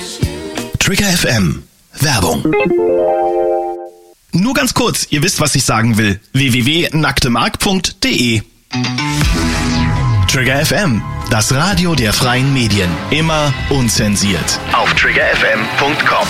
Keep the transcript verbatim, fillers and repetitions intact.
Trigger F M. Werbung. Nur ganz kurz, ihr wisst, was ich sagen will. w w w punkt nacktemark punkt de Trigger F M, das Radio der freien Medien. Immer unzensiert. Auf trigger f m punkt com.